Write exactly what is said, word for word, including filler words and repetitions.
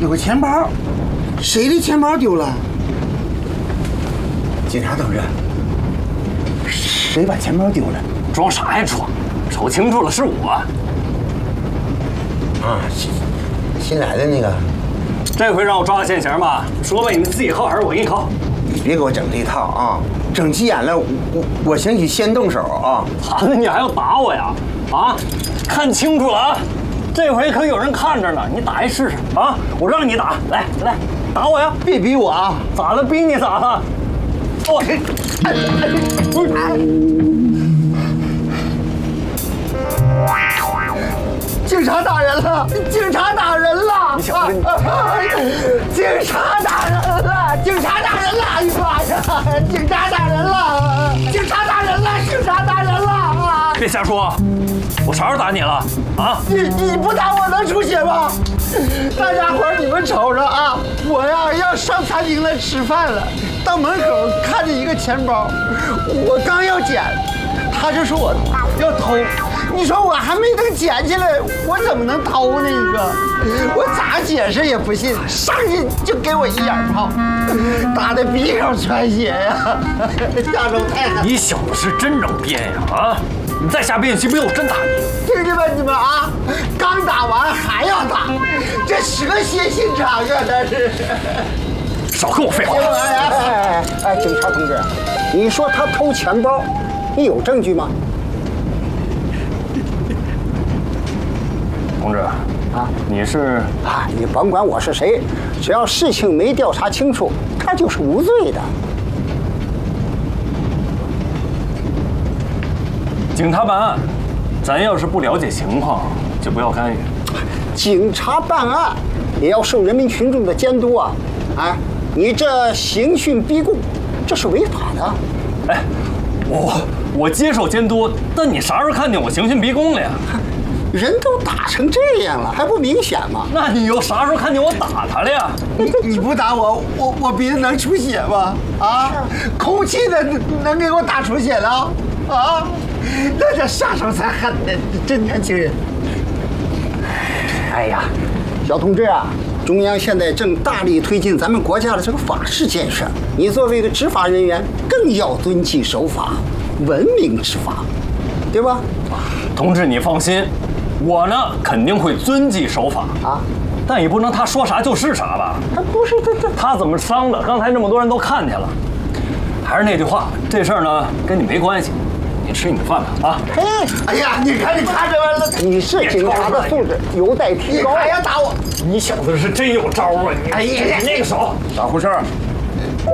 有个钱包，谁的钱包丢了？警察同志，谁把钱包丢了？ 装啥呀装？瞅清楚了，是我。 啊，新新来的那个。 这回让我抓个现行吧？说吧，你自己靠还是我给你靠？ 你别给我整这一套啊！整急眼了，我我我兴许先动手啊！ 好，那你还要打我呀？啊，看清楚了啊！这回可有人看着呢，你打一试试啊！我让你打，来来，打我呀！ 别逼我啊！ 咋了？逼你咋了？我这， 警察打人了！警察打人了！ 你小子， 警察打人了！警察打人了！哎呀妈呀！警察打人了！警察打人了！警察打人了！ 别瞎说！我啥时候打你了？啊！ 你你不打我能出血吗？大家伙你们瞅着啊！我呀要上餐厅来吃饭了，到门口看见一个钱包，我刚要捡，他就说我要偷。你说我还没等捡起来，我怎么能偷呢？你说我咋解释也不信，上去就给我一眼炮，打得鼻孔穿血呀！下手太狠！ 你小子是真能编呀！啊！你再瞎编，信不信我真打你？ 听见没你们啊！刚打完还要打，这蛇蝎心肠啊！这是。 少跟我废话！ 哎哎哎哎！警察同志，你说他偷钱包，你有证据吗？ 同志，啊，你是啊，你甭管我是谁，只要事情没调查清楚，他就是无罪的。 警察办案，咱要是不了解情况，就不要干预。 警察办案也要受人民群众的监督啊！啊，你这刑讯逼供，这是违法的。 哎，我我接受监督，但你啥时候看见我刑讯逼供了呀？ 人都打成这样了，还不明显吗？ 那你又啥时候看见我打他了呀？ 你你不打我，我我鼻子能出血吗？啊，空气能能给我打出血了？啊，那这下手才狠呢，真年轻人。 哎呀，小同志啊，中央现在正大力推进咱们国家的这个法治建设，你作为一个执法人员，更要遵纪守法，文明执法，对吧？ 同志，你放心。我呢肯定会遵纪守法啊，但也不能他说啥就是啥吧？ 他不是这这他怎么伤的？刚才那么多人都看见了。还是那句话，这事儿呢跟你没关系，你吃你的饭吧啊！ 嘿， 哎呀，你看你看这玩意儿， 你是警察的素质有待提高。 你还要打我？ 你小子是真有招啊！你哎呀， 你那个手， 咋回事？